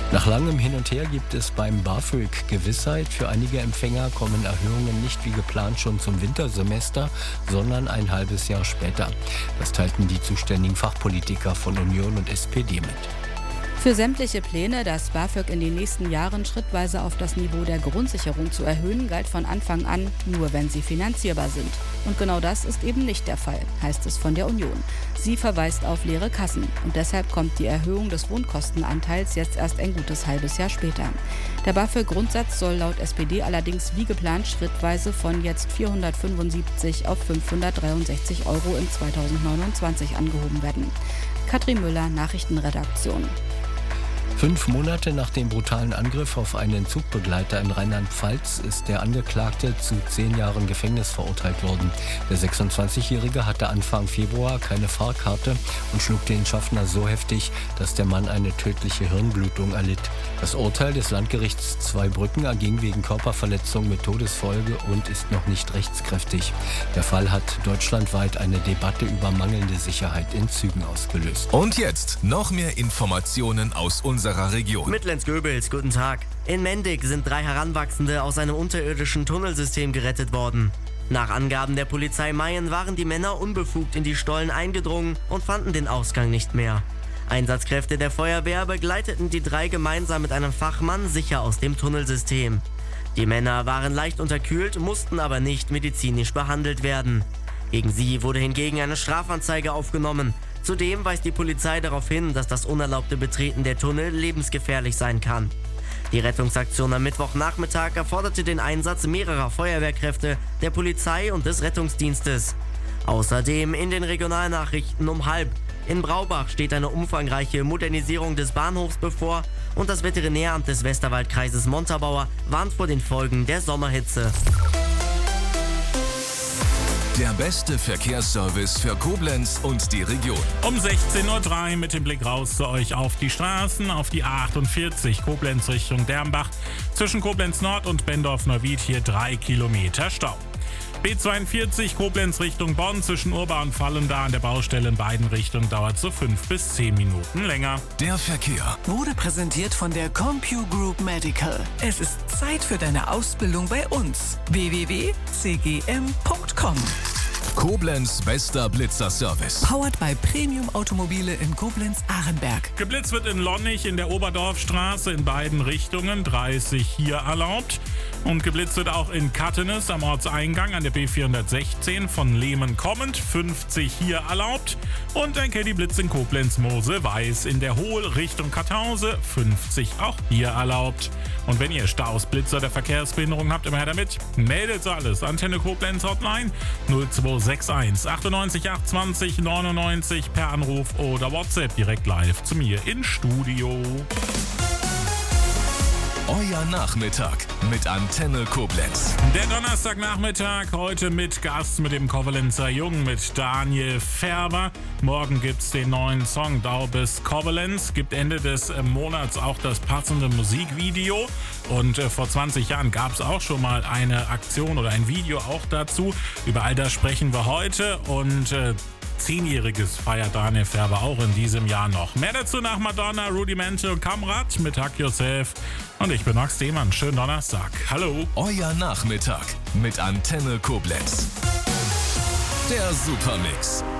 Nach langem Hin und Her gibt es beim BAföG Gewissheit. Für einige Empfänger kommen Erhöhungen nicht wie geplant schon zum Wintersemester, sondern ein halbes Jahr später. Das teilten die zuständigen Fachpolitiker von Union und SPD mit. Für sämtliche Pläne, das BAföG in den nächsten Jahren schrittweise auf das Niveau der Grundsicherung zu erhöhen, galt von Anfang an, nur wenn sie finanzierbar sind. Und genau das ist eben nicht der Fall, heißt es von der Union. Sie verweist auf leere Kassen und deshalb kommt die Erhöhung des Wohnkostenanteils jetzt erst ein gutes halbes Jahr später. Der BAföG-Grundsatz soll laut SPD allerdings wie geplant schrittweise von jetzt 475 auf 563 Euro in 2029 angehoben werden. Katrin Müller, Nachrichtenredaktion. 5 Monate nach dem brutalen Angriff auf einen Zugbegleiter in Rheinland-Pfalz ist der Angeklagte zu 10 Jahren Gefängnis verurteilt worden. Der 26-Jährige hatte Anfang Februar keine Fahrkarte und schlug den Schaffner so heftig, dass der Mann eine tödliche Hirnblutung erlitt. Das Urteil des Landgerichts Zweibrücken erging wegen Körperverletzung mit Todesfolge und ist noch nicht rechtskräftig. Der Fall hat deutschlandweit eine Debatte über mangelnde Sicherheit in Zügen ausgelöst. Und jetzt noch mehr Informationen aus unserer Region. Mittlens-Göbels, guten Tag. In Mendig sind 3 Heranwachsende aus einem unterirdischen Tunnelsystem gerettet worden. Nach Angaben der Polizei Mayen waren die Männer unbefugt in die Stollen eingedrungen und fanden den Ausgang nicht mehr. Einsatzkräfte der Feuerwehr begleiteten die 3 gemeinsam mit einem Fachmann sicher aus dem Tunnelsystem. Die Männer waren leicht unterkühlt, mussten aber nicht medizinisch behandelt werden. Gegen sie wurde hingegen eine Strafanzeige aufgenommen. Zudem weist die Polizei darauf hin, dass das unerlaubte Betreten der Tunnel lebensgefährlich sein kann. Die Rettungsaktion am Mittwochnachmittag erforderte den Einsatz mehrerer Feuerwehrkräfte, der Polizei und des Rettungsdienstes. Außerdem in den Regionalnachrichten um 12:30. In Braubach steht eine umfangreiche Modernisierung des Bahnhofs bevor und das Veterinäramt des Westerwaldkreises Montabaur warnt vor den Folgen der Sommerhitze. Der beste Verkehrsservice für Koblenz und die Region. Um 16:03 Uhr mit dem Blick raus zu euch auf die Straßen, auf die A48 Koblenz Richtung Dermbach. Zwischen Koblenz Nord und Bendorf-Neuwied hier 3 Kilometer Stau. B42 Koblenz Richtung Bonn zwischen Urba und Vallendar an der Baustelle in beiden Richtungen dauert so 5 bis 10 Minuten länger. Der Verkehr wurde präsentiert von der CompuGroup Medical. Es ist Zeit für deine Ausbildung bei uns. www.cgm.com. Koblenz bester Blitzer-Service. Powered by Premium Automobile in Koblenz-Arenberg. Geblitzt wird in Lonnig in der Oberdorfstraße in beiden Richtungen, 30 hier erlaubt. Und geblitzt wird auch in Kattenes am Ortseingang an der B416 von Lehmen kommend, 50 hier erlaubt. Und ein Caddy-Blitz in Koblenz-Mosel-Weiß in der Hohl Richtung Karthause, 50 auch hier erlaubt. Und wenn ihr Staus, Blitzer oder Verkehrsbehinderung habt, immer her damit. Meldet alles. Antenne Koblenz Hotline 0261 98 820 99 per Anruf oder WhatsApp direkt live zu mir ins Studio. Euer Nachmittag mit Antenne Koblenz. Der Donnerstagnachmittag heute mit Gast mit dem Koblenzer Jungen, mit Daniel Färber. Morgen gibt's den neuen Song Dau bis Koblenz. Gibt Ende des Monats auch das passende Musikvideo. Und vor 20 Jahren gab's auch schon mal eine Aktion oder ein Video auch dazu. Über all das sprechen wir heute und 10-jähriges feiert Daniel Färber auch in diesem Jahr noch. Mehr dazu nach Madonna, Rudimental, Kamrat mit Hug Yourself. Und ich bin Max Demann. Schönen Donnerstag. Hallo. Euer Nachmittag mit Antenne Koblenz. Der Supermix.